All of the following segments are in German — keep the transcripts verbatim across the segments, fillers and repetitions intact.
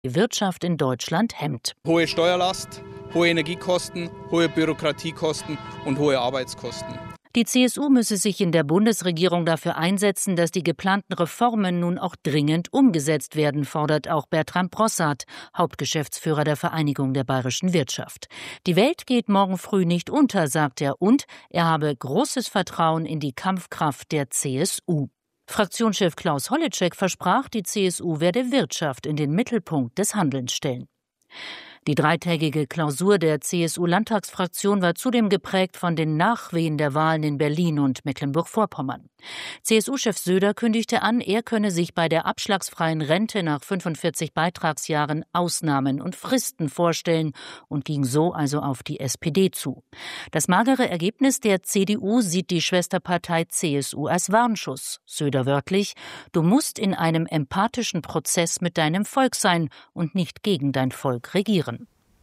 die Wirtschaft in Deutschland hemmt. Hohe Steuerlast, hohe Energiekosten, hohe Bürokratiekosten und hohe Arbeitskosten. Die C S U müsse sich in der Bundesregierung dafür einsetzen, dass die geplanten Reformen nun auch dringend umgesetzt werden, fordert auch Bertram Brossart, Hauptgeschäftsführer der Vereinigung der bayerischen Wirtschaft. Die Welt geht morgen früh nicht unter, sagt er, und er habe großes Vertrauen in die Kampfkraft der C S U. Fraktionschef Klaus Holleczek versprach, die C S U werde Wirtschaft in den Mittelpunkt des Handelns stellen. Die dreitägige Klausur der C S U-Landtagsfraktion war zudem geprägt von den Nachwehen der Wahlen in Berlin und Mecklenburg-Vorpommern. C S U-Chef Söder kündigte an, er könne sich bei der abschlagsfreien Rente nach fünfundvierzig Beitragsjahren Ausnahmen und Fristen vorstellen und ging so also auf die S P D zu. Das magere Ergebnis der C D U sieht die Schwesterpartei C S U als Warnschuss. Söder wörtlich: Du musst in einem empathischen Prozess mit deinem Volk sein und nicht gegen dein Volk regieren.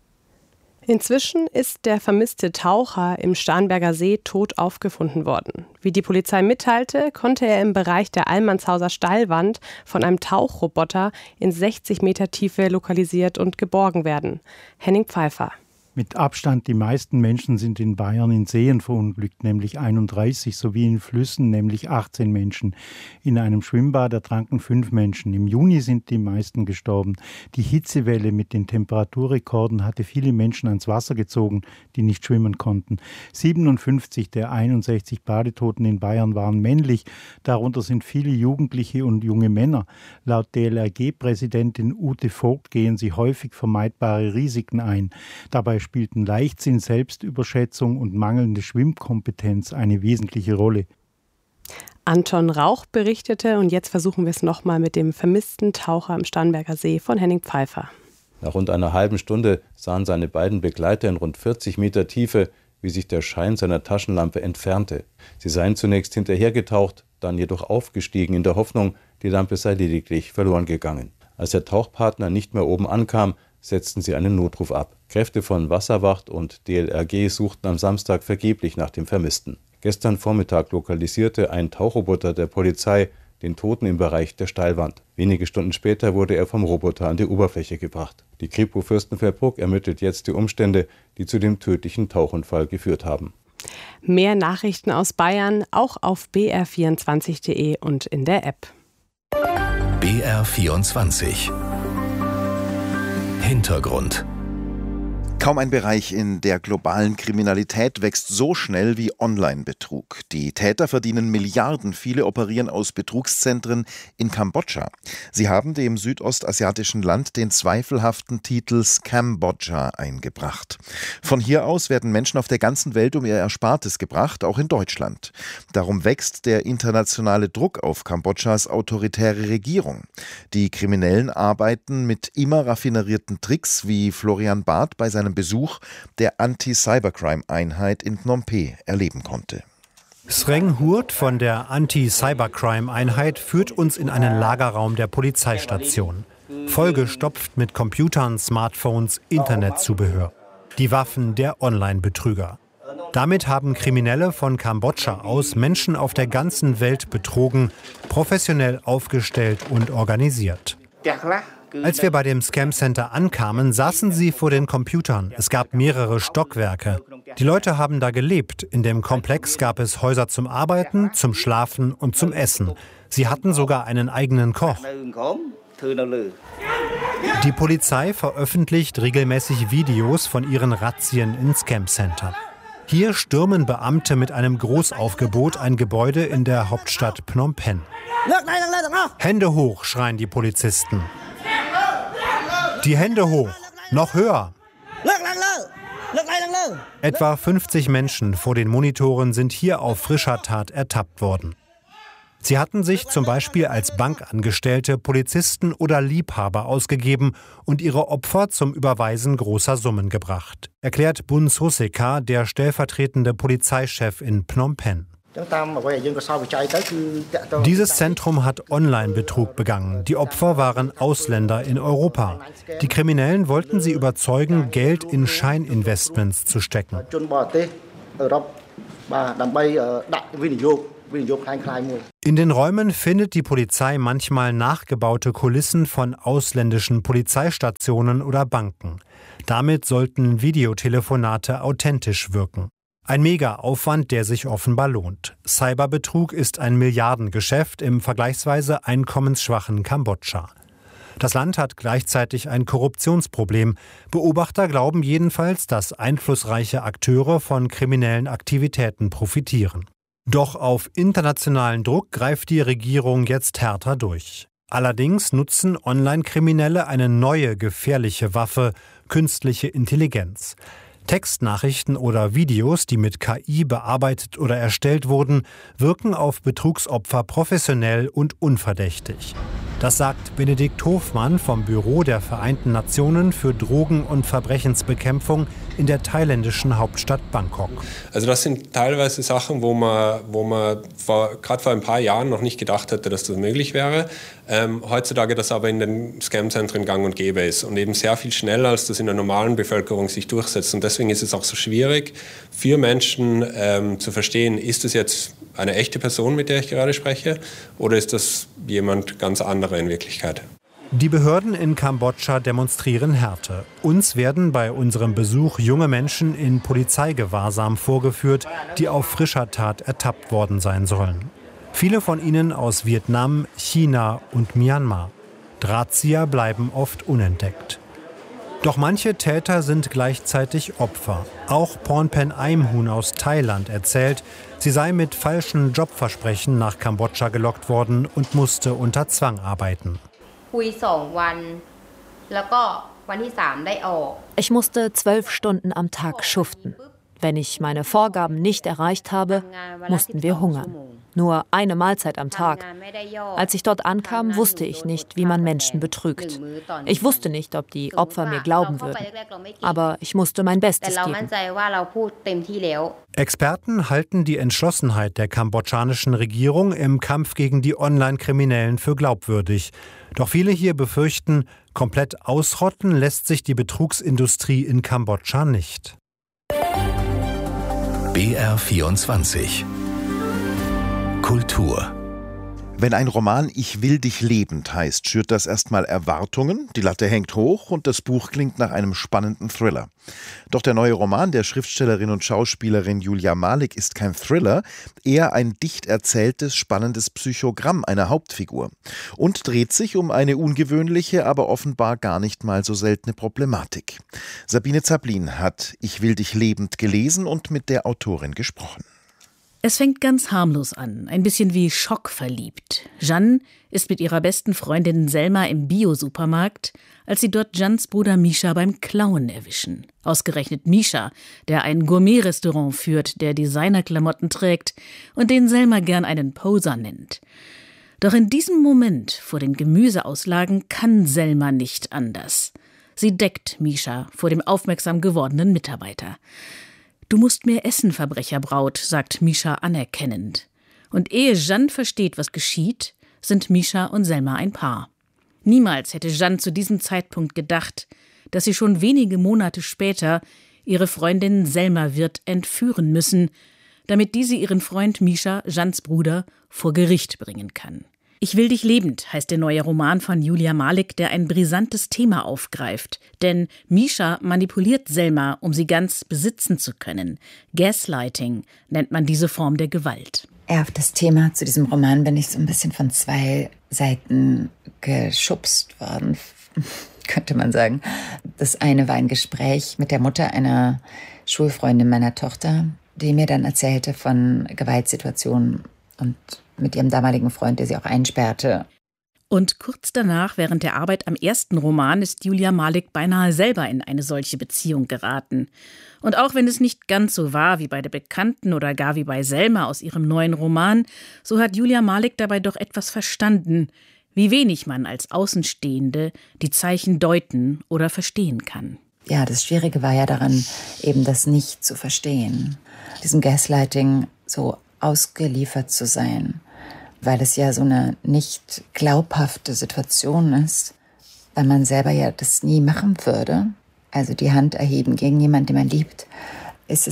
Inzwischen ist der vermisste Taucher im Starnberger See tot aufgefunden worden. Wie die Polizei mitteilte, konnte er im Bereich der Allmannshauser Steilwand von einem Tauchroboter in sechzig Meter Tiefe lokalisiert und geborgen werden. Henning Pfeiffer. Mit Abstand die meisten Menschen sind in Bayern in Seen verunglückt, nämlich einunddreißig, sowie in Flüssen, nämlich achtzehn Menschen. In einem Schwimmbad ertranken fünf Menschen. Im Juni sind die meisten gestorben. Die Hitzewelle mit den Temperaturrekorden hatte viele Menschen ans Wasser gezogen, die nicht schwimmen konnten. siebenundfünfzig der einundsechzig Badetoten in Bayern waren männlich. Darunter sind viele Jugendliche und junge Männer. Laut D L R G-Präsidentin Ute Vogt gehen sie häufig vermeidbare Risiken ein. Dabei spielten Leichtsinn, Selbstüberschätzung und mangelnde Schwimmkompetenz eine wesentliche Rolle. Anton Rauch berichtete, und jetzt versuchen wir es nochmal mit dem vermissten Taucher im Starnberger See von Henning Pfeiffer. Nach rund einer halben Stunde sahen seine beiden Begleiter in rund vierzig Meter Tiefe, wie sich der Schein seiner Taschenlampe entfernte. Sie seien zunächst hinterhergetaucht, dann jedoch aufgestiegen in der Hoffnung, die Lampe sei lediglich verloren gegangen. Als der Tauchpartner nicht mehr oben ankam, setzten sie einen Notruf ab. Kräfte von Wasserwacht und D L R G suchten am Samstag vergeblich nach dem Vermissten. Gestern Vormittag lokalisierte ein Tauchroboter der Polizei den Toten im Bereich der Steilwand. Wenige Stunden später wurde er vom Roboter an die Oberfläche gebracht. Die Kripo Fürstenfeldbruck ermittelt jetzt die Umstände, die zu dem tödlichen Tauchunfall geführt haben. Mehr Nachrichten aus Bayern auch auf b r vierundzwanzig punkt d e und in der App. B R vierundzwanzig Hintergrund. Kaum ein Bereich in der globalen Kriminalität wächst so schnell wie Online-Betrug. Die Täter verdienen Milliarden, viele operieren aus Betrugszentren in Kambodscha. Sie haben dem südostasiatischen Land den zweifelhaften Titel Scambodja eingebracht. Von hier aus werden Menschen auf der ganzen Welt um ihr Erspartes gebracht, auch in Deutschland. Darum wächst der internationale Druck auf Kambodschas autoritäre Regierung. Die Kriminellen arbeiten mit immer raffinerierten Tricks, wie Florian Barth bei seinem Besuch der Anti-Cybercrime-Einheit in Phnom Penh erleben konnte. Sreng Hurt von der Anti-Cybercrime-Einheit führt uns in einen Lagerraum der Polizeistation. Vollgestopft mit Computern, Smartphones, Internetzubehör. Die Waffen der Online-Betrüger. Damit haben Kriminelle von Kambodscha aus Menschen auf der ganzen Welt betrogen, professionell aufgestellt und organisiert. Als wir bei dem Scam-Center ankamen, saßen sie vor den Computern. Es gab mehrere Stockwerke. Die Leute haben da gelebt. In dem Komplex gab es Häuser zum Arbeiten, zum Schlafen und zum Essen. Sie hatten sogar einen eigenen Koch. Die Polizei veröffentlicht regelmäßig Videos von ihren Razzien in Scam-Centern. Hier stürmen Beamte mit einem Großaufgebot ein Gebäude in der Hauptstadt Phnom Penh. Hände hoch, schreien die Polizisten. Die Hände hoch, noch höher. Etwa fünfzig Menschen vor den Monitoren sind hier auf frischer Tat ertappt worden. Sie hatten sich zum Beispiel als Bankangestellte, Polizisten oder Liebhaber ausgegeben und ihre Opfer zum Überweisen großer Summen gebracht, erklärt Bun Soseka, der stellvertretende Polizeichef in Phnom Penh. Dieses Zentrum hat Online-Betrug begangen. Die Opfer waren Ausländer in Europa. Die Kriminellen wollten sie überzeugen, Geld in Scheininvestments zu stecken. In den Räumen findet die Polizei manchmal nachgebaute Kulissen von ausländischen Polizeistationen oder Banken. Damit sollten Videotelefonate authentisch wirken. Ein Mega-Aufwand, der sich offenbar lohnt. Cyberbetrug ist ein Milliardengeschäft im vergleichsweise einkommensschwachen Kambodscha. Das Land hat gleichzeitig ein Korruptionsproblem. Beobachter glauben jedenfalls, dass einflussreiche Akteure von kriminellen Aktivitäten profitieren. Doch auf internationalen Druck greift die Regierung jetzt härter durch. Allerdings nutzen Online-Kriminelle eine neue gefährliche Waffe, künstliche Intelligenz. Textnachrichten oder Videos, die mit K I bearbeitet oder erstellt wurden, wirken auf Betrugsopfer professionell und unverdächtig. Das sagt Benedikt Hofmann vom Büro der Vereinten Nationen für Drogen- und Verbrechensbekämpfung in der thailändischen Hauptstadt Bangkok. Also das sind teilweise Sachen, wo man, wo man gerade vor ein paar Jahren noch nicht gedacht hätte, dass das möglich wäre. Ähm, heutzutage das aber in den Scam-Zentren gang und gäbe ist und eben sehr viel schneller, als das in der normalen Bevölkerung sich durchsetzt. Und deswegen ist es auch so schwierig für Menschen ähm, zu verstehen, ist es jetzt eine echte Person, mit der ich gerade spreche, oder ist das jemand ganz anderer in Wirklichkeit? Die Behörden in Kambodscha demonstrieren Härte. Uns werden bei unserem Besuch junge Menschen in Polizeigewahrsam vorgeführt, die auf frischer Tat ertappt worden sein sollen. Viele von ihnen aus Vietnam, China und Myanmar. Drahtzieher bleiben oft unentdeckt. Doch manche Täter sind gleichzeitig Opfer. Auch Pornpen Aimhun aus Thailand erzählt, sie sei mit falschen Jobversprechen nach Kambodscha gelockt worden und musste unter Zwang arbeiten. Ich musste zwölf Stunden am Tag schuften. Wenn ich meine Vorgaben nicht erreicht habe, mussten wir hungern. Nur eine Mahlzeit am Tag. Als ich dort ankam, wusste ich nicht, wie man Menschen betrügt. Ich wusste nicht, ob die Opfer mir glauben würden. Aber ich musste mein Bestes geben. Experten halten die Entschlossenheit der kambodschanischen Regierung im Kampf gegen die Online-Kriminellen für glaubwürdig. Doch viele hier befürchten, komplett ausrotten lässt sich die Betrugsindustrie in Kambodscha nicht. B R vierundzwanzig Kultur. Wenn ein Roman Ich will dich lebend heißt, schürt das erstmal Erwartungen, die Latte hängt hoch und das Buch klingt nach einem spannenden Thriller. Doch der neue Roman der Schriftstellerin und Schauspielerin Julia Malik ist kein Thriller, eher ein dicht erzähltes, spannendes Psychogramm einer Hauptfigur und dreht sich um eine ungewöhnliche, aber offenbar gar nicht mal so seltene Problematik. Sabine Zablin hat Ich will dich lebend gelesen und mit der Autorin gesprochen. Es fängt ganz harmlos an, ein bisschen wie schockverliebt. Jeanne ist mit ihrer besten Freundin Selma im Bio-Supermarkt, als sie dort Jeannes Bruder Misha beim Klauen erwischen. Ausgerechnet Misha, der ein Gourmet-Restaurant führt, der Designerklamotten trägt und den Selma gern einen Poser nennt. Doch in diesem Moment vor den Gemüseauslagen kann Selma nicht anders. Sie deckt Misha vor dem aufmerksam gewordenen Mitarbeiter. »Du musst mehr essen, Verbrecherbraut«, sagt Misha anerkennend. Und ehe Jeanne versteht, was geschieht, sind Misha und Selma ein Paar. Niemals hätte Jeanne zu diesem Zeitpunkt gedacht, dass sie schon wenige Monate später ihre Freundin Selma wird entführen müssen, damit diese ihren Freund Misha, Jeannes Bruder, vor Gericht bringen kann. Ich will dich lebend heißt der neue Roman von Julia Malik, der ein brisantes Thema aufgreift. Denn Misha manipuliert Selma, um sie ganz besitzen zu können. Gaslighting nennt man diese Form der Gewalt. Ja, auf das Thema zu diesem Roman bin ich so ein bisschen von zwei Seiten geschubst worden, könnte man sagen. Das eine war ein Gespräch mit der Mutter einer Schulfreundin meiner Tochter, die mir dann erzählte von Gewaltsituationen und mit ihrem damaligen Freund, der sie auch einsperrte. Und kurz danach, während der Arbeit am ersten Roman, ist Julia Malik beinahe selber in eine solche Beziehung geraten. Und auch wenn es nicht ganz so war wie bei der Bekannten oder gar wie bei Selma aus ihrem neuen Roman, so hat Julia Malik dabei doch etwas verstanden, wie wenig man als Außenstehende die Zeichen deuten oder verstehen kann. Ja, das Schwierige war ja daran, eben das nicht zu verstehen. Diesem Gaslighting so ausgeliefert zu sein, weil es ja so eine nicht glaubhafte Situation ist, weil man selber ja das nie machen würde, also die Hand erheben gegen jemanden, den man liebt, ist es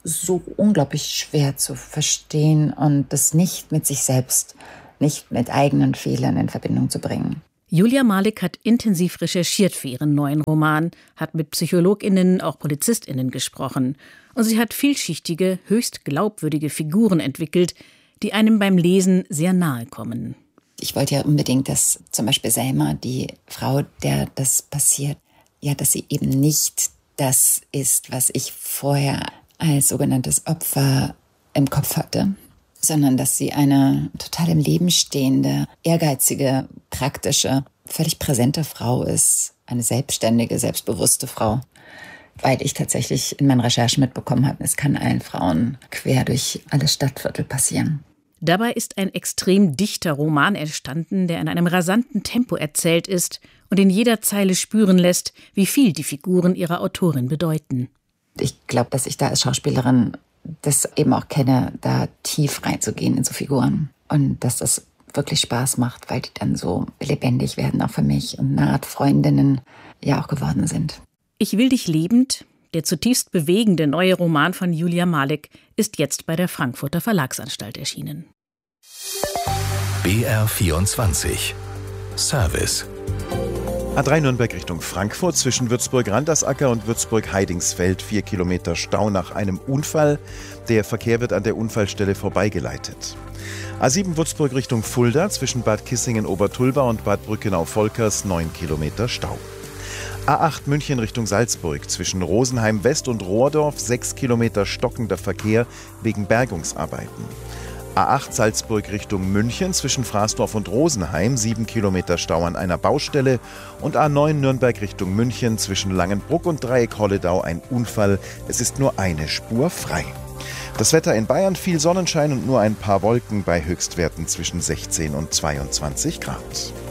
so unglaublich schwer zu verstehen und das nicht mit sich selbst, nicht mit eigenen Fehlern in Verbindung zu bringen. Julia Malik hat intensiv recherchiert für ihren neuen Roman, hat mit PsychologInnen, auch PolizistInnen gesprochen. Und sie hat vielschichtige, höchst glaubwürdige Figuren entwickelt, die einem beim Lesen sehr nahe kommen. Ich wollte ja unbedingt, dass zum Beispiel Selma, die Frau, der das passiert, ja, dass sie eben nicht das ist, was ich vorher als sogenanntes Opfer im Kopf hatte, sondern dass sie eine total im Leben stehende, ehrgeizige, praktische, völlig präsente Frau ist. Eine selbstständige, selbstbewusste Frau. Weil ich tatsächlich in meinen Recherchen mitbekommen habe, es kann allen Frauen quer durch alle Stadtviertel passieren. Dabei ist ein extrem dichter Roman entstanden, der in einem rasanten Tempo erzählt ist und in jeder Zeile spüren lässt, wie viel die Figuren ihrer Autorin bedeuten. Ich glaube, dass ich da als Schauspielerin das eben auch kenne, da tief reinzugehen in so Figuren. Und dass das wirklich Spaß macht, weil die dann so lebendig werden, auch für mich, und eine Art Freundinnen ja auch geworden sind. Ich will dich lebend, der zutiefst bewegende neue Roman von Julia Malik, ist jetzt bei der Frankfurter Verlagsanstalt erschienen. B R vierundzwanzig Service. A drei Nürnberg Richtung Frankfurt, zwischen Würzburg-Randersacker und Würzburg-Heidingsfeld, vier Kilometer Stau nach einem Unfall. Der Verkehr wird an der Unfallstelle vorbeigeleitet. A sieben Würzburg Richtung Fulda, zwischen Bad Kissingen-Obertulba und Bad Brückenau-Volkers, neun Kilometer Stau. A acht München Richtung Salzburg, zwischen Rosenheim West und Rohrdorf, sechs Kilometer stockender Verkehr wegen Bergungsarbeiten. A acht Salzburg Richtung München, zwischen Fraßdorf und Rosenheim, sieben Kilometer Stau an einer Baustelle. Und A neun Nürnberg Richtung München, zwischen Langenbruck und Dreieck-Holledau ein Unfall. Es ist nur eine Spur frei. Das Wetter in Bayern: viel Sonnenschein und nur ein paar Wolken bei Höchstwerten zwischen sechzehn und zweiundzwanzig Grad.